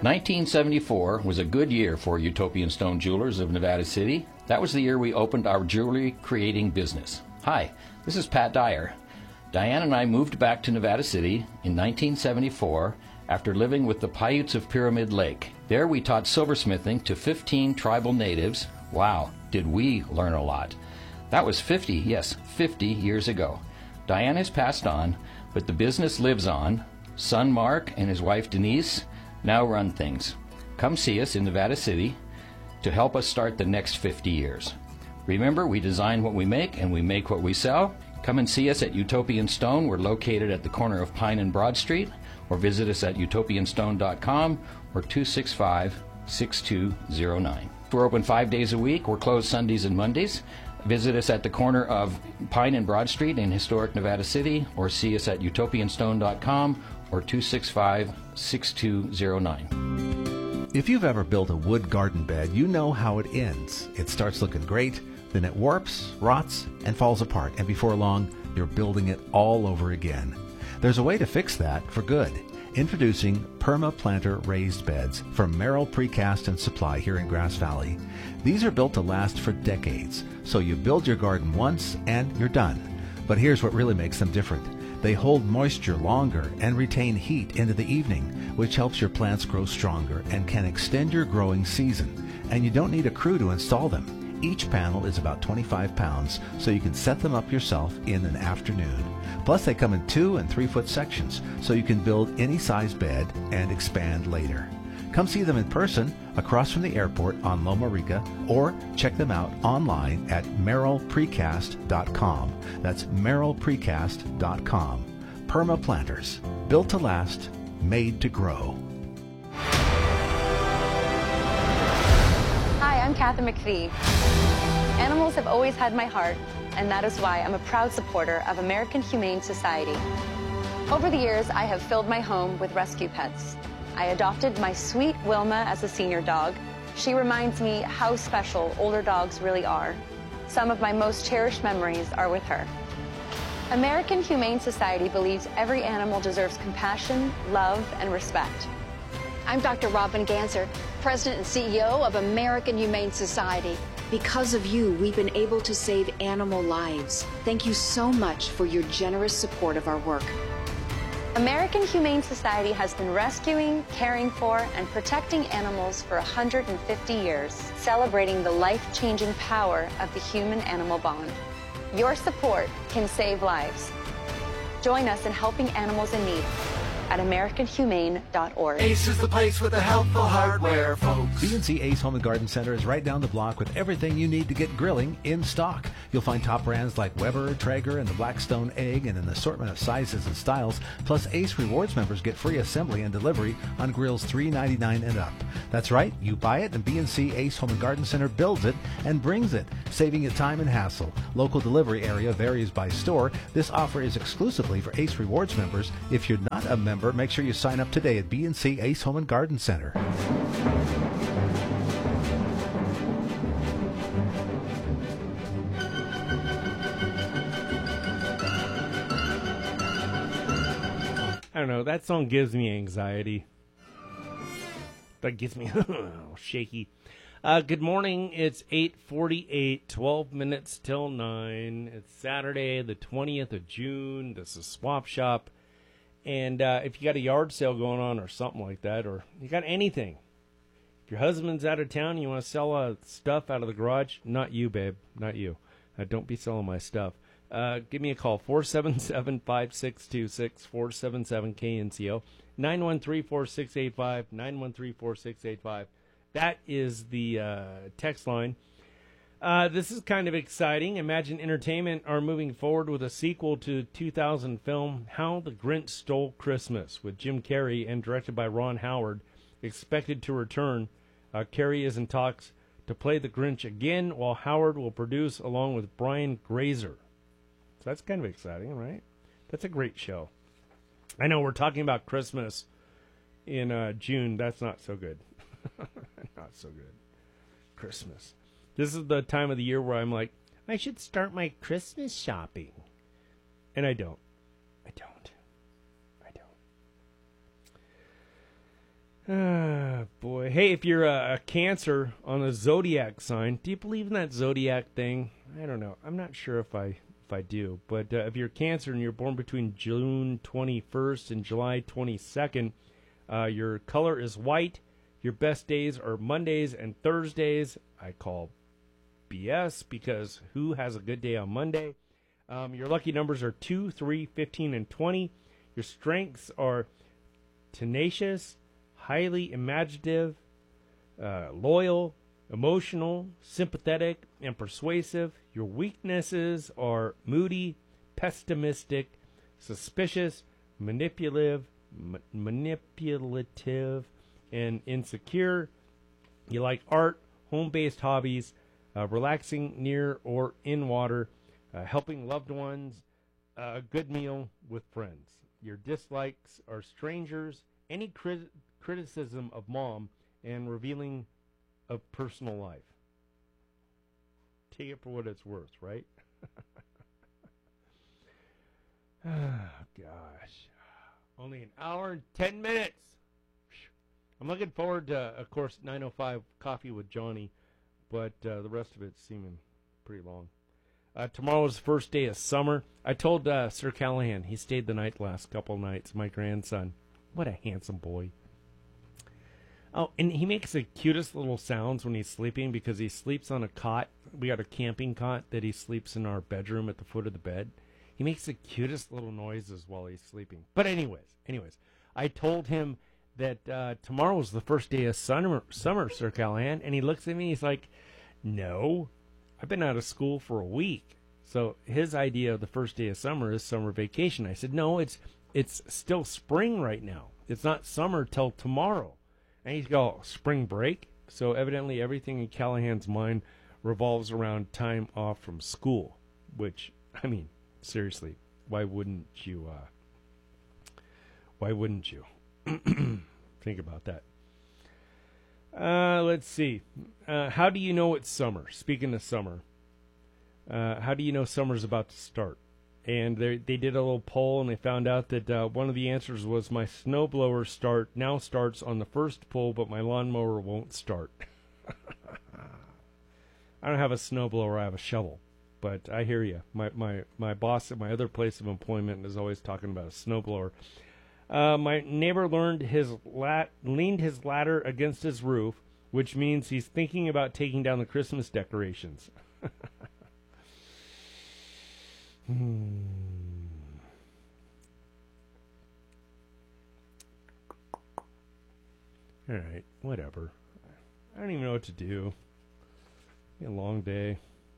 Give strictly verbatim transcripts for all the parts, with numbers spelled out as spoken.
nineteen seventy-four was a good year for Utopian Stone Jewelers of Nevada City. That was the year we opened our jewelry creating business. Hi, this is Pat Dyer. Diane and I moved back to Nevada City in nineteen seventy-four after living with the Paiutes of Pyramid Lake. There we taught silversmithing to fifteen tribal natives. Wow, did we learn a lot. That was fifty, yes, fifty years ago. Diane has passed on, but the business lives on. Son Mark and his wife Denise now run things. Come see us in Nevada City to help us start the next fifty years. Remember, we design what we make and we make what we sell. Come and see us at Utopian Stone. We're located at the corner of Pine and Broad Street, or visit us at utopian stone dot com or two six five, six two zero nine. We're open five days a week. We're closed Sundays and Mondays. Visit us at the corner of Pine and Broad Street in historic Nevada City, or see us at utopian stone dot com or two six five, six two zero nine. If you've ever built a wood garden bed, you know how it ends. It starts looking great, then it warps, rots, and falls apart, and before long, you're building it all over again. There's a way to fix that for good. Introducing PermaPlanter raised beds from Merrill Precast and Supply here in Grass Valley. These are built to last for decades, so you build your garden once and you're done. But here's what really makes them different. They hold moisture longer and retain heat into the evening, which helps your plants grow stronger and can extend your growing season. And you don't need a crew to install them. Each panel is about twenty-five pounds, so you can set them up yourself in an afternoon. Plus, they come in two and three foot sections, so you can build any size bed and expand later. Come see them in person across from the airport on Loma Rica, or check them out online at merrill precast dot com. That's merrill precast dot com. Perma Planters, built to last, made to grow. Hi, I'm Kathy McPhee. Animals have always had my heart, and that is why I'm a proud supporter of American Humane Society. Over the years, I have filled my home with rescue pets. I adopted my sweet Wilma as a senior dog. She reminds me how special older dogs really are. Some of my most cherished memories are with her. American Humane Society believes every animal deserves compassion, love, and respect. I'm Doctor Robin Ganser, President and C E O of American Humane Society. Because of you, we've been able to save animal lives. Thank you so much for your generous support of our work. American Humane Society has been rescuing, caring for, and protecting animals for one hundred fifty years, celebrating the life-changing power of the human-animal bond. Your support can save lives. Join us in helping animals in need at american humane dot org. Ace is the place with the helpful hardware, folks. B and C Ace Home and Garden Center is right down the block with everything you need to get grilling in stock. You'll find top brands like Weber, Traeger, and the Blackstone Egg, and an assortment of sizes and styles. Plus, Ace Rewards members get free assembly and delivery on grills three ninety-nine and up. That's right, you buy it, and B and C Ace Home and Garden Center builds it and brings it, saving you time and hassle. Local delivery area varies by store. This offer is exclusively for Ace Rewards members. If you're not a member, make sure you sign up today at B and C Ace Home and Garden Center. I don't know, that song gives me anxiety. That gets me shaky. Uh, good morning, it's eight forty-eight, twelve minutes till nine. It's Saturday, the twentieth of June. This is Swap Shop. And uh, if you got a yard sale going on or something like that, or you got anything, if your husband's out of town and you want to sell uh, stuff out of the garage, not you, babe, not you. Uh, don't be selling my stuff. Uh, give me a call, four seven seven, five six two six, four seven seven, K N C O, nine one three, four six eight five, nine one three, four six eight five. That is the uh, text line. Uh, this is kind of exciting. Imagine Entertainment are moving forward with a sequel to two thousand film How the Grinch Stole Christmas with Jim Carrey and directed by Ron Howard, expected to return. Uh, Carrey is in talks to play the Grinch again, while Howard will produce along with Brian Grazer. So that's kind of exciting, right? That's a great show. I know we're talking about Christmas in uh, June. That's not so good. Not so good. Christmas. This is the time of the year where I'm like, I should start my Christmas shopping. And I don't. I don't. I don't. hey, if you're a, a Cancer on a zodiac sign, do you believe in that zodiac thing? I don't know. I'm not sure if I if I do. But uh, if you're Cancer and you're born between June twenty-first and July twenty-second, uh, your color is white. Your best days are Mondays and Thursdays. I call B S because who has a good day on Monday? Um, your lucky numbers are two, three, fifteen, and twenty. Your strengths are tenacious, highly imaginative, uh, loyal, emotional, sympathetic, and persuasive. Your weaknesses are moody, pessimistic, suspicious, manipulative, ma- manipulative, and insecure. You like art, home-based hobbies, uh, relaxing near or in water, uh, helping loved ones, uh, a good meal with friends. Your dislikes are strangers, any crit- criticism of mom, and revealing of personal life. Take it for what it's worth, right? Oh, gosh. Only an hour and ten minutes. I'm looking forward to, of course, nine oh five Coffee with Johnny, but uh, the rest of it's seeming pretty long. Uh, tomorrow's the first day of summer. I told uh, Sir Callahan, he stayed the night last couple nights, my grandson. What a handsome boy. Oh, and he makes the cutest little sounds when he's sleeping because he sleeps on a cot. We got a camping cot that he sleeps in our bedroom at the foot of the bed. He makes the cutest little noises while he's sleeping. But anyways, anyways, I told him that uh, tomorrow is the first day of summer, summer, Sir Callahan, and he looks at me, he's like, no, I've been out of school for a week. So his idea of the first day of summer is summer vacation. I said, no, it's it's still spring right now. It's not summer till tomorrow. And he's go, spring break? So evidently everything in Callahan's mind revolves around time off from school, which, I mean, seriously, why wouldn't you, uh, why wouldn't you? Think about that. Uh, let's see. Uh, how do you know it's summer? Speaking of summer, uh, how do you know summer's about to start? And they they did a little poll, and they found out that uh, one of the answers was my snowblower start now starts on the first pull, but my lawnmower won't start. I don't have a snowblower; I have a shovel. But I hear you. My my my boss at my other place of employment is always talking about a snowblower. Uh, my neighbor learned his lat- leaned his ladder against his roof, which means he's thinking about taking down the Christmas decorations. hmm. All right, whatever. I don't even know what to do. It's a long day.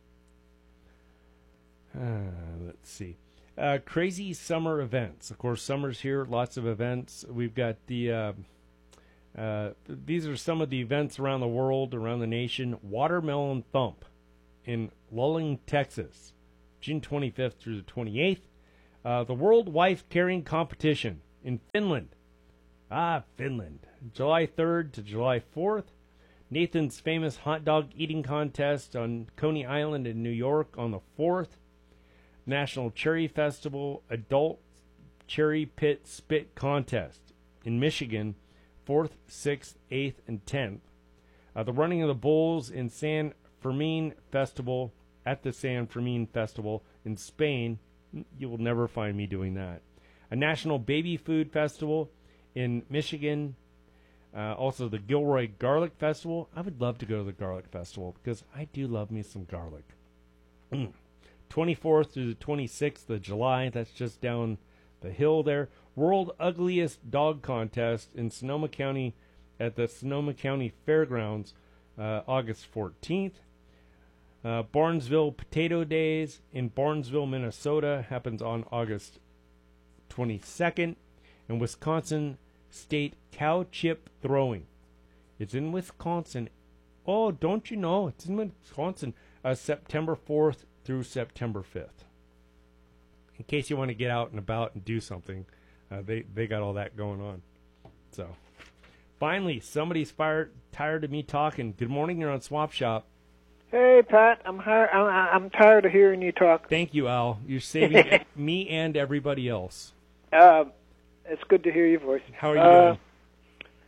Uh, let's see. Uh, crazy summer events. Of course, summer's here. Lots of events. We've got the. Uh, uh, these are some of the events around the world, around the nation. Watermelon Thump in Lulling, Texas, June twenty-fifth through the twenty-eighth. Uh, the World Wife Carrying Competition in Finland. Ah, Finland. July third to July fourth. Nathan's Famous Hot Dog Eating Contest on Coney Island in New York on the fourth. National Cherry Festival Adult Cherry Pit Spit Contest in Michigan, fourth, sixth, eighth, and tenth. Uh, the Running of the Bulls in San Fermin Festival, at the San Fermin Festival in Spain. You will never find me doing that. A National Baby Food Festival in Michigan. Uh, also, the Gilroy Garlic Festival. I would love to go to the Garlic Festival because I do love me some garlic. Mm. twenty-fourth through the twenty-sixth of July. That's just down the hill there. World Ugliest Dog Contest in Sonoma County at the Sonoma County Fairgrounds, uh, August fourteenth. Uh, Barnesville Potato Days in Barnesville, Minnesota happens on August twenty-second. And Wisconsin State Cow Chip Throwing. It's in Wisconsin. Oh, don't you know? It's in Wisconsin. Uh, September fourth through September fifth. In case you want to get out and about and do something, uh, they, they got all that going on. So, finally, somebody's fired, tired of me talking. Good morning, you're on Swap Shop. Hey, Pat, I'm, hi- I'm, I'm tired of hearing you talk. Thank you, Al. You're saving me and everybody else. Uh, it's good to hear your voice. How are you uh, doing?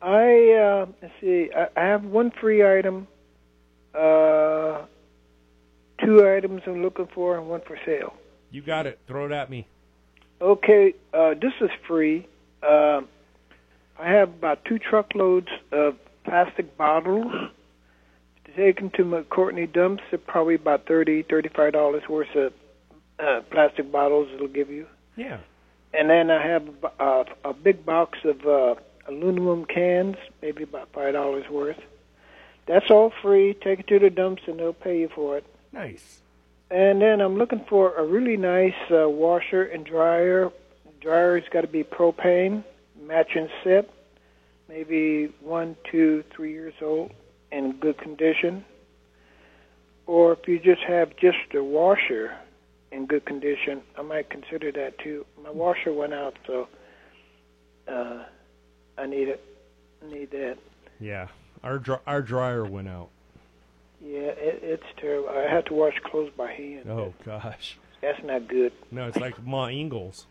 I uh, let's see. I, I have one free item, uh, two items I'm looking for, and one for sale. You got it. Throw it at me. Okay, uh, this is free. Uh, I have about two truckloads of plastic bottles. To take them to McCourtney dumps, they're probably about thirty, thirty-five dollars worth of uh, plastic bottles it'll give you. Yeah. And then I have uh, a big box of uh, aluminum cans, maybe about five dollars worth. That's all free. Take it to the dumps, and they'll pay you for it. Nice. And then I'm looking for a really nice uh, washer and dryer. Dryer's got to be propane, matching set, maybe one, two, three years old, in good condition. Or if you just have just a washer in good condition, I might consider that too. My washer went out, so uh, I need it. Need that. Yeah, our dr- our dryer went out. Yeah, it, it's terrible. I had to wash clothes by hand. Oh gosh, that's not good. No, it's like Ma Ingalls.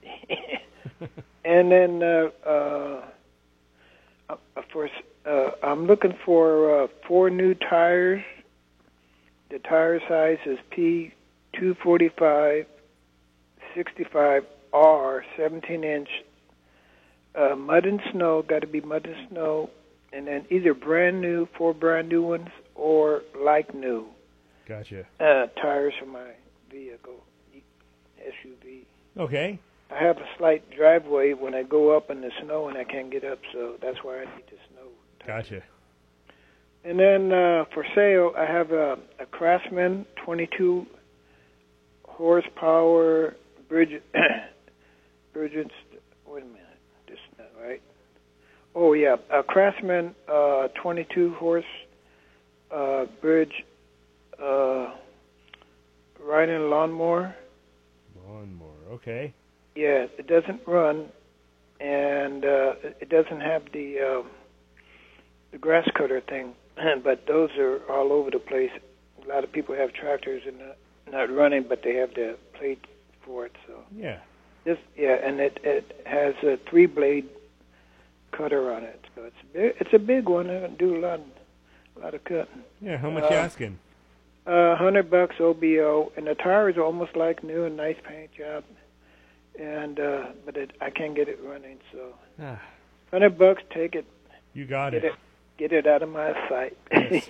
And then uh, uh, for uh, I'm looking for uh, four new tires. The tire size is P two forty-five sixty-five R, seventeen inch. Uh, mud and snow, got to be mud and snow, and then either brand new, four brand new ones, or like new. Gotcha. Uh, tires for my vehicle, S U V. Okay. I have a slight driveway when I go up in the snow and I can't get up, so that's why I need the snow tires. Gotcha. And then uh, for sale, I have a, a Craftsman twenty-two horsepower Bridget. Bridget's. Wait a minute, this is not right. Oh yeah, a Craftsman uh, twenty-two horse uh, bridge uh, riding lawnmower. Lawnmower. Okay. Yeah, it doesn't run, and uh, it doesn't have the uh, the grass cutter thing. But those are all over the place. A lot of people have tractors and not, not running, but they have the plate for it. So yeah, this yeah, and it it has a three blade cutter on it. So it's big, it's a big one. I do a lot a lot of cutting. Yeah, how much uh, you asking? A uh, hundred bucks O B O, and the tires are almost like new, and nice paint job. And uh, but it, I can't get it running, so ah. hundred bucks, take it. You got get it. it. Get it out of my sight. Yes.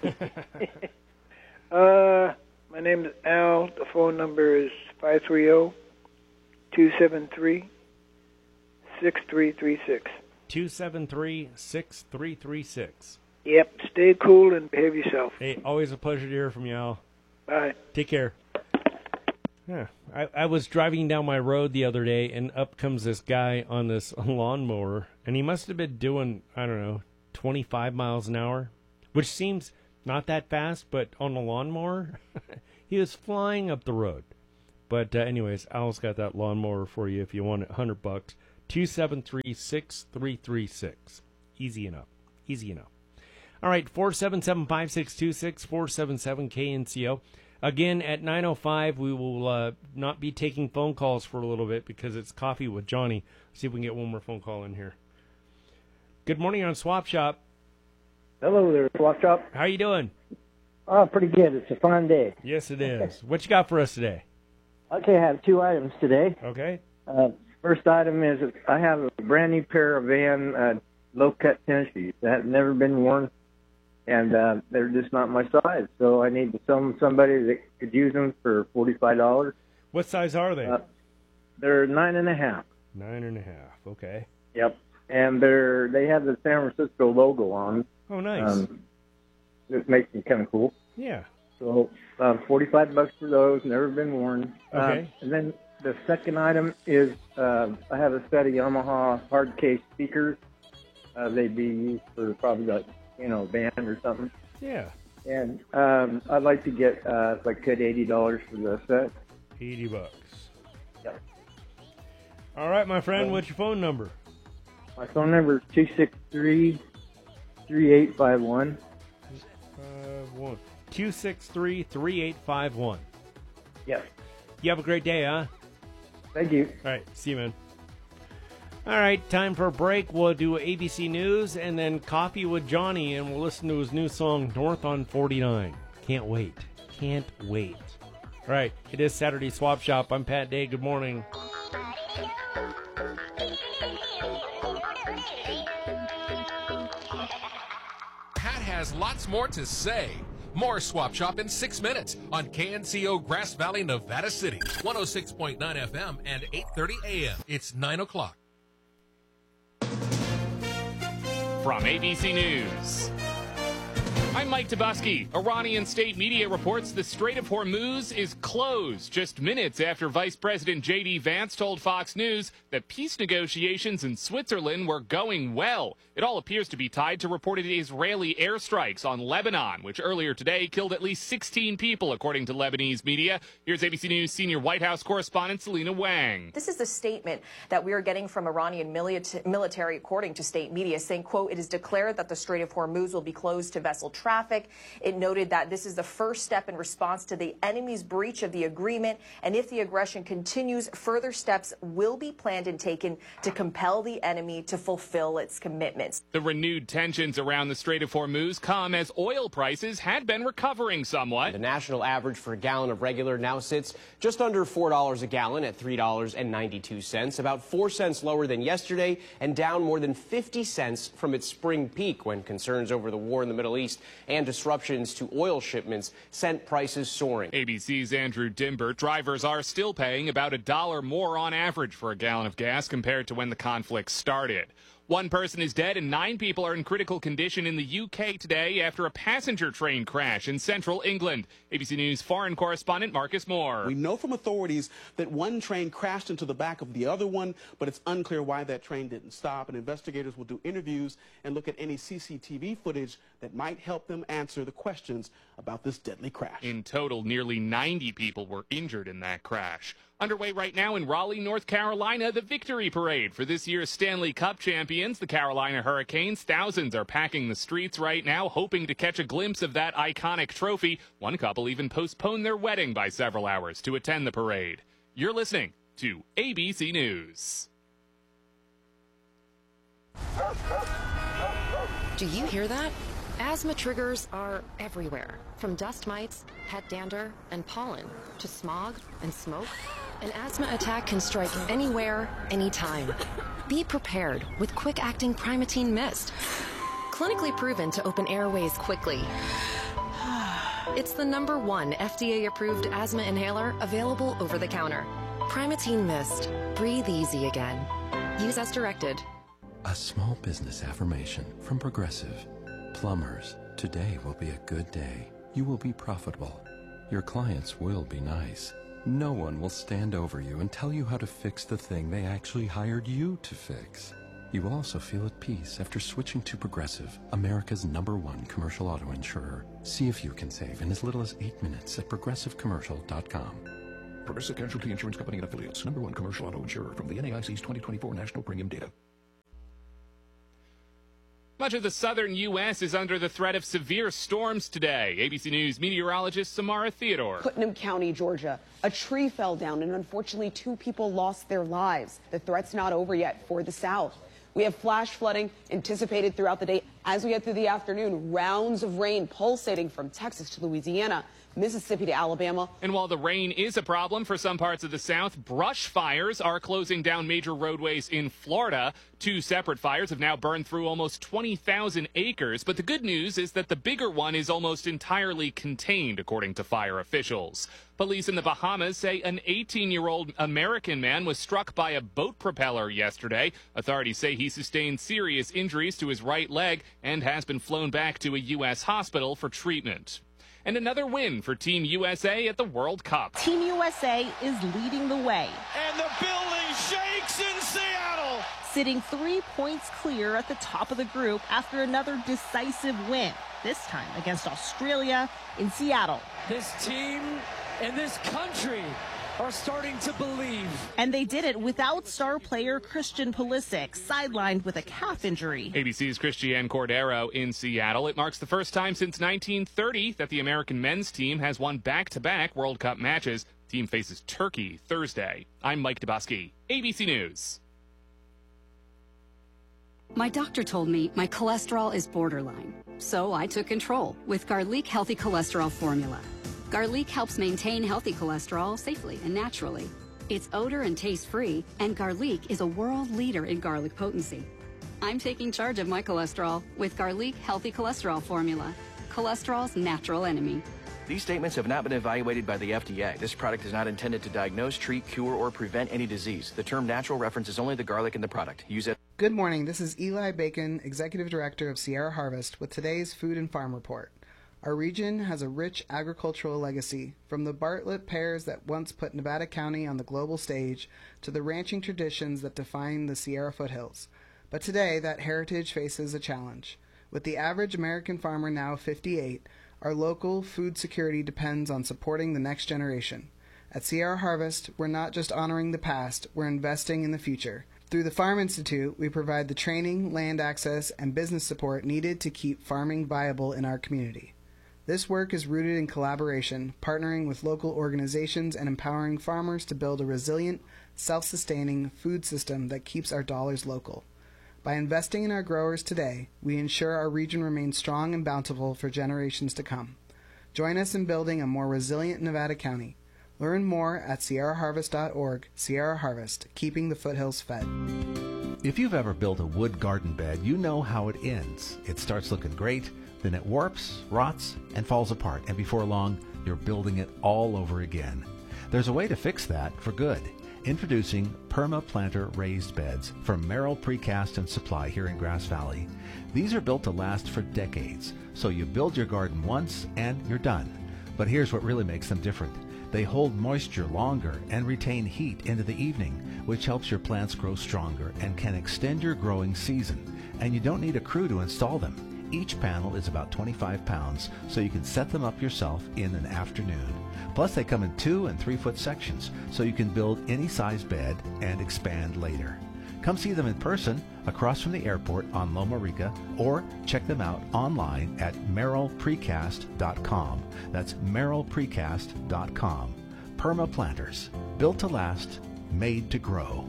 uh, my name is Al. The phone number is five three zero, two seven three, six three three six. Two seven three six three three six. Yep. Stay cool and behave yourself. Hey, always a pleasure to hear from you, Al. Bye. Take care. Yeah, I, I was driving down my road the other day, and up comes this guy on this lawnmower, and he must have been doing, I don't know, twenty-five miles an hour, which seems not that fast, but on a lawnmower, he was flying up the road. But uh, anyways, Al's got that lawnmower for you if you want it, one hundred bucks. two seven three six three three six. Easy enough. Easy enough. All right, four seven seven, five six two six, four seven seven K N C O. Again, at nine oh five, we will uh, not be taking phone calls for a little bit because it's Coffee with Johnny. Let's see if we can get one more phone call in here. Good morning on Swap Shop. Hello there, Swap Shop. How you doing? Oh, pretty good. It's a fine day. Yes, it is. What you got for us today? Okay, I have two items today. Okay. Uh, first item is I have a brand new pair of Van uh, low-cut tennis shoes that have never been worn, and uh, they're just not my size. So I need to sell them to somebody that could use them for forty-five dollars. What size are they? Uh, they're nine and a half. Nine and a half. Okay. Yep. And they're they have the San Francisco logo on. Oh, nice. Um, this makes them kind of cool. Yeah. So um, forty-five bucks for those. Never been worn. Okay. Um, and then the second item is uh, I have a set of Yamaha hard case speakers. Uh, they'd be used for probably like, you know, a band or something. Yeah. And um, I'd like to get, uh, if I could, eighty dollars for the set. eighty bucks. Yep. All right, my friend, um, what's your phone number? My phone number is two six three, three eight five one. Uh, one. two six three, three eight five one. Yes. You have a great day, huh? Thank you. All right, see you, man. All right, time for a break. We'll do A B C News and then Coffee with Johnny, and we'll listen to his new song, North on forty-nine. Can't wait. Can't wait. All right, it is Saturday Swap Shop. I'm Pat Day. Good morning. Pat has lots more to say. More Swap Shop in six minutes on K N C O Grass Valley, Nevada City. one oh six point nine F M and eight thirty A M. It's nine o'clock. From A B C News, I'm Mike Tabusky. Iranian state media reports the Strait of Hormuz is closed just minutes after Vice President J D Vance told Fox News that peace negotiations in Switzerland were going well. It all appears to be tied to reported Israeli airstrikes on Lebanon, which earlier today killed at least sixteen people, according to Lebanese media. Here's A B C News senior White House correspondent Selena Wang. This is the statement that we are getting from Iranian military, according to state media, saying, quote, it is declared that the Strait of Hormuz will be closed to vessel traffic. It noted that this is the first step in response to the enemy's breach of the agreement, and if the aggression continues, further steps will be planned and taken to compel the enemy to fulfill its commitments. The renewed tensions around the Strait of Hormuz come as oil prices had been recovering somewhat. The national average for a gallon of regular now sits just under four dollars a gallon at three dollars and ninety-two cents, about four cents lower than yesterday and down more than fifty cents from its spring peak when concerns over the war in the Middle East and disruptions to oil shipments sent prices soaring. A B C's Andrew Dimbert. Drivers are still paying about a dollar more on average for a gallon of gas compared to when the conflict started. One person is dead and nine people are in critical condition in the U K today after a passenger train crash in central England. A B C News foreign correspondent Marcus Moore. We know from authorities that one train crashed into the back of the other one, but it's unclear why that train didn't stop, and investigators will do interviews and look at any C C T V footage that might help them answer the questions about this deadly crash. In total, nearly ninety people were injured in that crash. Underway right now in Raleigh, North Carolina, the victory parade for this year's Stanley Cup champions, the Carolina Hurricanes. Thousands are packing the streets right now, hoping to catch a glimpse of that iconic trophy. One couple even postponed their wedding by several hours to attend the parade. You're listening to A B C News. Do you hear that? Asthma triggers are everywhere, from dust mites, pet dander, and pollen, to smog and smoke. An asthma attack can strike anywhere, anytime. Be prepared with quick-acting Primatene Mist. Clinically proven to open airways quickly. It's the number one F D A-approved asthma inhaler available over the counter. Primatene Mist. Breathe easy again. Use as directed. A small business affirmation from Progressive. Plumbers, today will be a good day. You will be profitable. Your clients will be nice. No one will stand over you and tell you how to fix the thing they actually hired you to fix. You will also feel at peace after switching to Progressive, America's number one commercial auto insurer. See if you can save in as little as eight minutes at progressive commercial dot com. Progressive Casualty Insurance Company and Affiliates, number one commercial auto insurer from the N A I C's twenty twenty-four National Premium Data. Much of the southern U S is under the threat of severe storms today. A B C News meteorologist Samara Theodore. Putnam County, Georgia. A tree fell down and unfortunately two people lost their lives. The threat's not over yet for the south. We have flash flooding anticipated throughout the day. As we get through the afternoon, rounds of rain pulsating from Texas to Louisiana, Mississippi to Alabama. And while the rain is a problem for some parts of the South, brush fires are closing down major roadways in Florida. Two separate fires have now burned through almost twenty thousand acres. But the good news is that the bigger one is almost entirely contained, according to fire officials. Police in the Bahamas say an eighteen-year-old American man was struck by a boat propeller yesterday. Authorities say he sustained serious injuries to his right leg and has been flown back to a U S hospital for treatment. And another win for Team U S A at the World Cup. Team U S A is leading the way. And the building shakes in Seattle. Sitting three points clear at the top of the group after another decisive win, this time against Australia in Seattle. This team and this country are starting to believe. And they did it without star player Christian Pulisic, sidelined with a calf injury. A B C's Christiane Cordero in Seattle. It marks the first time since nineteen thirty that the American men's team has won back-to-back World Cup matches. Team faces Turkey Thursday. I'm Mike Tabusky, A B C News. My doctor told me my cholesterol is borderline, so I took control with Garlic Healthy Cholesterol Formula. Garlic helps maintain healthy cholesterol safely and naturally. It's odor and taste-free, and Garlic is a world leader in garlic potency. I'm taking charge of my cholesterol with Garlic Healthy Cholesterol Formula, cholesterol's natural enemy. These statements have not been evaluated by the F D A. This product is not intended to diagnose, treat, cure, or prevent any disease. The term natural references only the garlic in the product. Use it. Good morning. This is Eli Bacon, Executive Director of Sierra Harvest, with today's Food and Farm Report. Our region has a rich agricultural legacy, from the Bartlett pears that once put Nevada County on the global stage to the ranching traditions that define the Sierra foothills. But today, that heritage faces a challenge. With the average American farmer now fifty-eight, our local food security depends on supporting the next generation. At Sierra Harvest, we're not just honoring the past, we're investing in the future. Through the Farm Institute, we provide the training, land access, and business support needed to keep farming viable in our community. This work is rooted in collaboration, partnering with local organizations and empowering farmers to build a resilient, self-sustaining food system that keeps our dollars local. By investing in our growers today, we ensure our region remains strong and bountiful for generations to come. Join us in building a more resilient Nevada County. Learn more at sierra harvest dot org. Sierra Harvest, keeping the foothills fed. If you've ever built a wood garden bed, you know how it ends. It starts looking great, then it warps, rots, and falls apart, and before long, you're building it all over again. There's a way to fix that for good. Introducing PermaPlanter raised beds from Merrill Precast and Supply here in Grass Valley. These are built to last for decades, so you build your garden once and you're done. But here's what really makes them different. They hold moisture longer and retain heat into the evening, which helps your plants grow stronger and can extend your growing season. And you don't need a crew to install them. Each panel is about twenty-five pounds, so you can set them up yourself in an afternoon. Plus, they come in two and three foot sections, so you can build any size bed and expand later. Come see them in person across from the airport on Loma Rica, or check them out online at merrill precast dot com. That's merrill precast dot com. PermaPlanters, built to last, made to grow.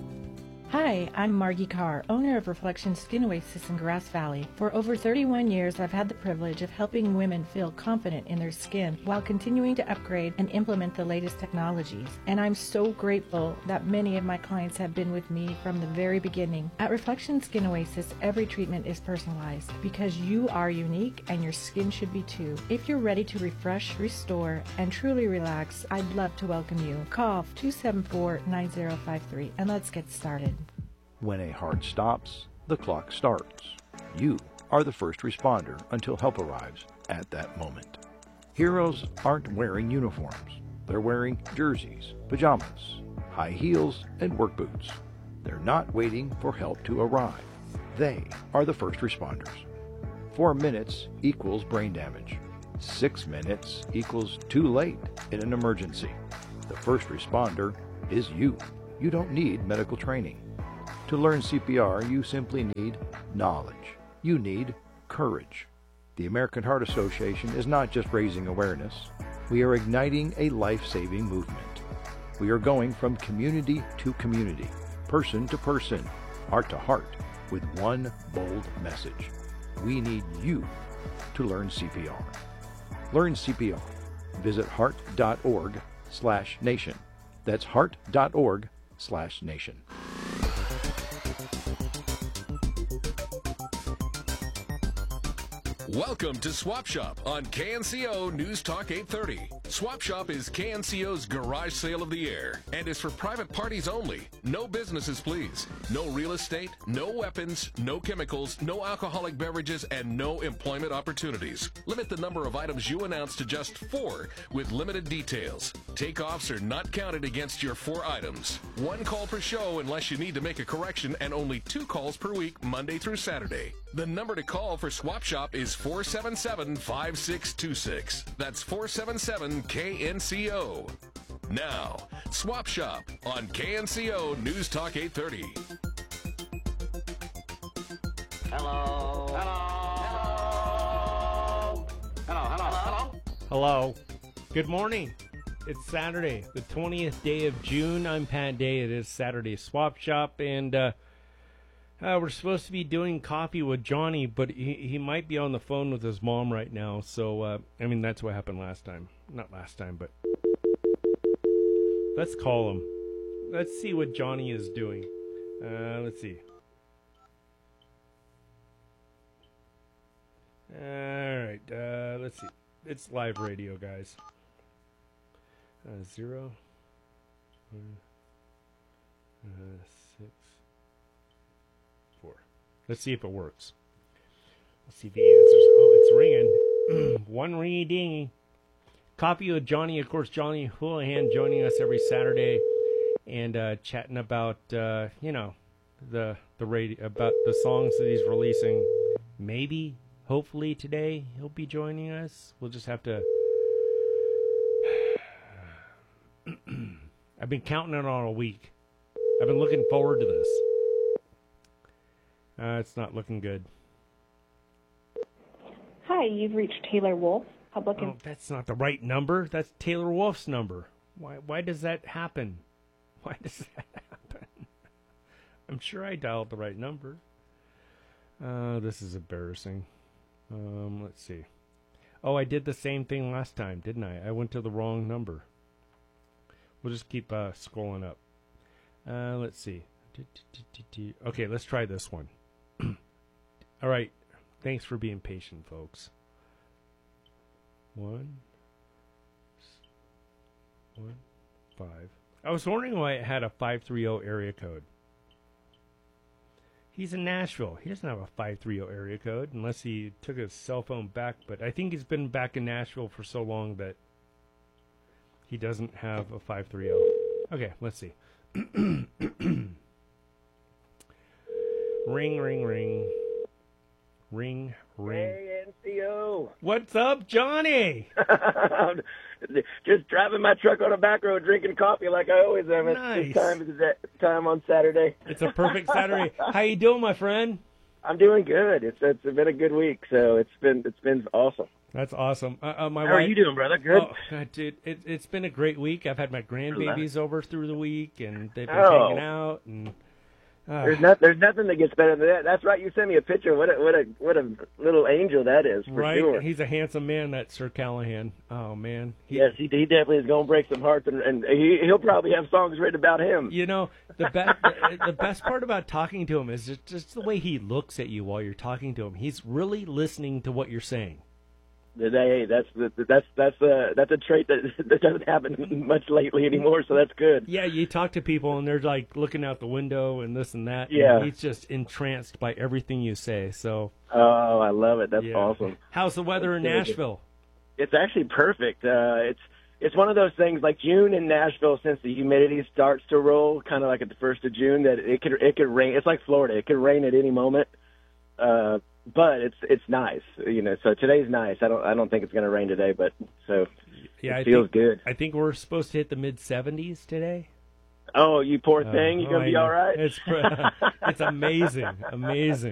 Hi, I'm Margie Carr, owner of Reflection Skin Oasis in Grass Valley. For over thirty-one years, I've had the privilege of helping women feel confident in their skin while continuing to upgrade and implement the latest technologies. And I'm so grateful that many of my clients have been with me from the very beginning. At Reflection Skin Oasis, every treatment is personalized because you are unique and your skin should be too. If you're ready to refresh, restore, and truly relax, I'd love to welcome you. Call two seven four, nine zero five three and let's get started. When a heart stops, the clock starts. You are the first responder until help arrives at that moment. Heroes aren't wearing uniforms. They're wearing jerseys, pajamas, high heels, and work boots. They're not waiting for help to arrive. They are the first responders. Four minutes equals brain damage. Six minutes equals too late in an emergency. The first responder is you. You don't need medical training. To learn C P R, you simply need knowledge. You need courage. The American Heart Association is not just raising awareness. We are igniting a life-saving movement. We are going from community to community, person to person, heart to heart, with one bold message. We need you to learn C P R. Learn C P R. Visit heart.org slash nation. That's heart.org slash nation. Welcome to Swap Shop on K N C O News Talk eight thirty. Swap Shop is K N C O's garage sale of the year and is for private parties only. No businesses, please. No real estate, no weapons, no chemicals, no alcoholic beverages, and no employment opportunities. Limit the number of items you announce to just four with limited details. Takeoffs are not counted against your four items. One call per show unless you need to make a correction, and only two calls per week, Monday through Saturday. The number to call for Swap Shop is four seven seven, five six two six. That's four seven seven K N C O. Now, Swap Shop on K N C O News Talk eight thirty. Hello. Hello. Hello. Hello. Hello. Hello. Good morning. It's Saturday, the twentieth day of June. I'm Pat Day. It is Saturday Swap Shop, and uh, Uh, we're supposed to be doing coffee with Johnny, but he, he might be on the phone with his mom right now. So, uh, I mean, that's what happened last time. Not last time, but let's call him. Let's see what Johnny is doing. Uh, let's see. All right, uh, let's see. It's live radio, guys. Uh, zero. Uh, six. Four. Let's see if it works. Let's see if he answers. Oh, it's ringing. One ringy dingy. Copy with Johnny. Of course, Johnny Houlihan joining us every Saturday and uh, chatting about, uh, you know, the the radio, about the songs that he's releasing. Maybe. Hopefully today he'll be joining us. We'll just have to... I've been counting it on a week. I've been looking forward to this. Uh, it's not looking good. Hi, you've reached Taylor Wolf, public... Oh, that's not the right number. That's Taylor Wolf's number. Why Why does that happen? Why does that happen? I'm sure I dialed the right number. Uh, this is embarrassing. Um, let's see. Oh, I did the same thing last time, didn't I? I went to the wrong number. We'll just keep uh, scrolling up. Uh, let's see. Okay, let's try this one. All right. Thanks for being patient, folks. One. One. Five. I was wondering why it had a five three zero area code. He's in Nashville. He doesn't have a five three zero area code unless he took his cell phone back. But I think he's been back in Nashville for so long that he doesn't have a five three zero. Okay, let's see. Ring, ring, ring. Ring, ring. Hey, N C O. What's up, Johnny? Just driving my truck on a back road, drinking coffee like I always am. Nice. It's time, it's that time on Saturday. It's a perfect Saturday. How you doing, my friend? I'm doing good. It's it's been a good week, so it's been it's been awesome. That's awesome. Uh, uh, my How are wife, you doing, brother? Good. Oh, God, dude, it, it's been a great week. I've had my grandbabies over through the week, and they've been Oh. hanging out. And uh, There's not there's nothing that gets better than that. That's right. You sent me a picture. What a what a what a little angel that is, for right, sure. he's a handsome man, that Sir Callahan. Oh man, he, Yes, he, he definitely is going to break some hearts, and, and he he'll probably have songs written about him. You know, the best the, the best part about talking to him is just, just the way he looks at you while you're talking to him. He's really listening to what you're saying. Hey, that's that's that's uh, that's a trait that that doesn't happen much lately anymore. So that's good. Yeah, you talk to people and they're like looking out the window and this and that. Yeah. And he's just entranced by everything you say. So. Oh, I love it. That's Yeah. awesome. How's the weather in Nashville? It's actually perfect. Uh, it's it's one of those things like June in Nashville, since the humidity starts to roll, kind of like at the first of June, that it could it could rain. It's like Florida. It could rain at any moment. Uh, but it's it's nice, you know. So today's nice. I don't I don't think it's going to rain today, but so Yeah, it I feels think, good. I think we're supposed to hit the mid seventies today. Oh, you poor Uh, thing. You oh, gonna I be know. all right? It's it's amazing, amazing.